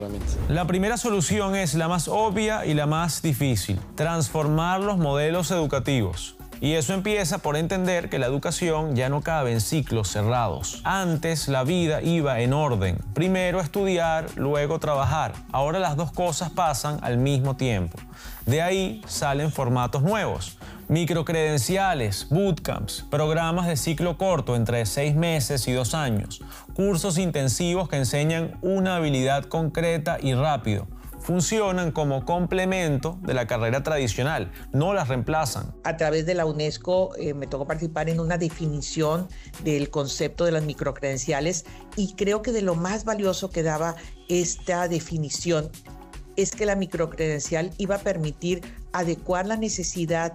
La primera solución es la más obvia y la más difícil: transformar los modelos educativos. Y eso empieza por entender que la educación ya no cabe en ciclos cerrados. Antes la vida iba en orden. Primero estudiar, luego trabajar. Ahora las dos cosas pasan al mismo tiempo. De ahí salen formatos nuevos: microcredenciales, bootcamps, programas de ciclo corto entre 6 meses y 2 años, cursos intensivos que enseñan una habilidad concreta y rápido. Funcionan como complemento de la carrera tradicional, no las reemplazan. A través de la UNESCO me tocó participar en una definición del concepto de las microcredenciales, y creo que de lo más valioso que daba esta definición es que la microcredencial iba a permitir adecuar la necesidad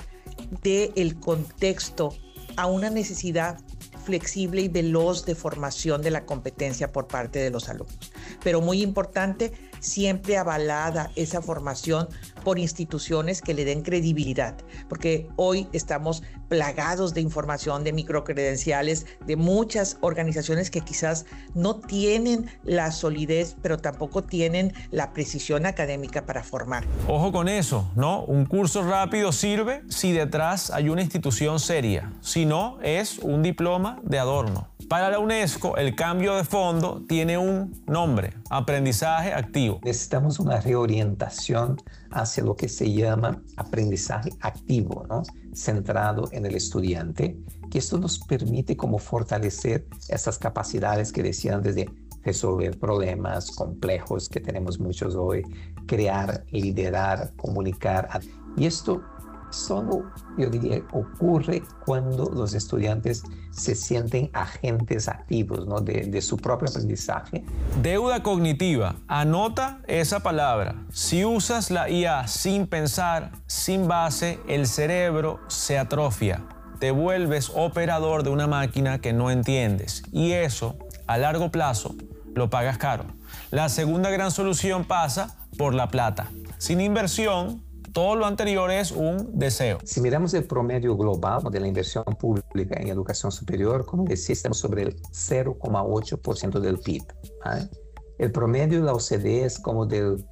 del contexto a una necesidad flexible y veloz de formación de la competencia por parte de los alumnos. Pero muy importante, siempre avalada esa formación por instituciones que le den credibilidad, porque hoy estamos plagados de información, de microcredenciales, de muchas organizaciones que quizás no tienen la solidez, pero tampoco tienen la precisión académica para formar. Ojo con eso, ¿no? Un curso rápido sirve si detrás hay una institución seria, si no, es un diploma de adorno. Para la UNESCO, el cambio de fondo tiene un nombre: aprendizaje activo. Necesitamos una reorientación hacia lo que se llama aprendizaje activo, ¿no? Centrado en el estudiante, que esto nos permite como fortalecer esas capacidades que decía antes de resolver problemas complejos que tenemos muchos hoy, crear, liderar, comunicar. Y esto solo, yo diría, ocurre cuando los estudiantes se sienten agentes activos, ¿no? de su propio aprendizaje. Deuda cognitiva. Anota esa palabra. Si usas la IA sin pensar, sin base, el cerebro se atrofia. Te vuelves operador de una máquina que no entiendes. Y eso, a largo plazo, lo pagas caro. La segunda gran solución pasa por la plata. Sin inversión, todo lo anterior es un deseo. Si miramos el promedio global de la inversión pública en educación superior, como decía, estamos sobre el 0,8% del PIB. ¿Vale? El promedio de la OCDE es como del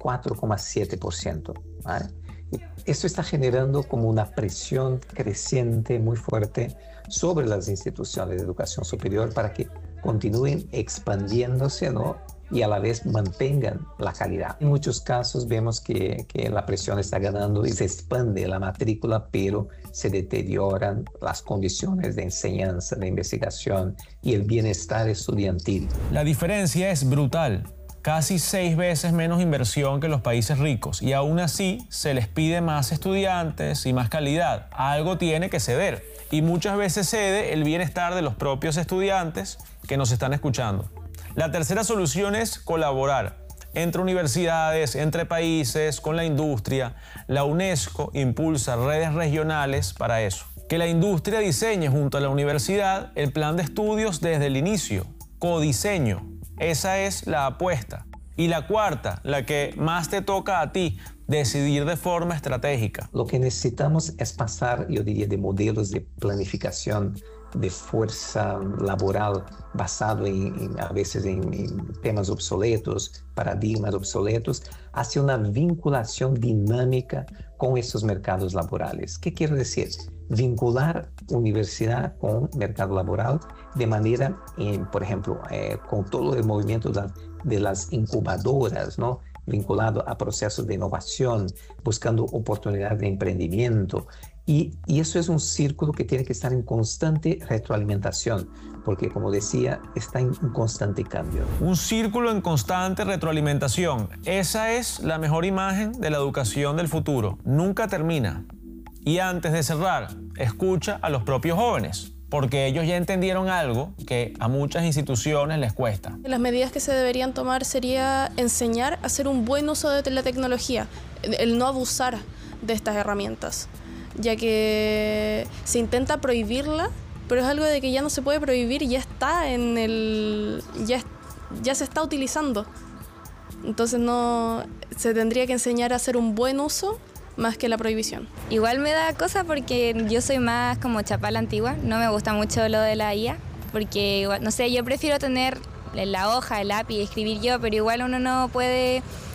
4,7%. ¿Vale? Esto está generando como una presión creciente muy fuerte sobre las instituciones de educación superior para que continúen expandiéndose, ¿no? Y a la vez mantengan la calidad. En muchos casos vemos que la presión está ganando y se expande la matrícula, pero se deterioran las condiciones de enseñanza, de investigación y el bienestar estudiantil. La diferencia es brutal. Casi 6 veces menos inversión que los países ricos, y aún así se les pide más estudiantes y más calidad. Algo tiene que ceder, y muchas veces cede el bienestar de los propios estudiantes que nos están escuchando. La tercera solución es colaborar entre universidades, entre países, con la industria. La UNESCO impulsa redes regionales para eso. Que la industria diseñe junto a la universidad el plan de estudios desde el inicio. Codiseño. Esa es la apuesta. Y la cuarta, la que más te toca a ti, decidir de forma estratégica. Lo que necesitamos es pasar, yo diría, de modelos de planificación de fuerza laboral basado a veces en temas obsoletos, paradigmas obsoletos, hacia una vinculación dinámica con estos mercados laborales. ¿Qué quiero decir? Vincular universidad con mercado laboral de manera, por ejemplo, con todo el movimiento de las incubadoras, ¿no? Vinculado a procesos de innovación, buscando oportunidades de emprendimiento. Y eso es un círculo que tiene que estar en constante retroalimentación, porque, como decía, está en un constante cambio. Un círculo en constante retroalimentación. Esa es la mejor imagen de la educación del futuro. Nunca termina. Y antes de cerrar, escucha a los propios jóvenes, porque ellos ya entendieron algo que a muchas instituciones les cuesta. Las medidas que se deberían tomar sería enseñar a hacer un buen uso de la tecnología, el no abusar de estas herramientas, ya que se intenta prohibirla, pero es algo de que ya no se puede prohibir y ya está ya se está utilizando. Entonces se tendría que enseñar a hacer un buen uso más que la prohibición. Igual me da cosa porque yo soy más como chapala antigua, no me gusta mucho lo de la IA, porque igual, no sé, yo prefiero tener la hoja, el lápiz, escribir yo, pero igual uno no puede